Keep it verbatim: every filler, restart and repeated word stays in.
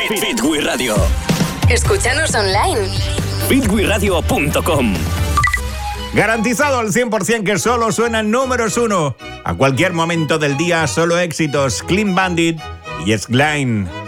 Fit We Radio. Escúchanos online. fit we radio punto com. Garantizado al cien por ciento que solo suenan números uno. A cualquier momento del día, solo éxitos. Clean Bandit y Yes Line.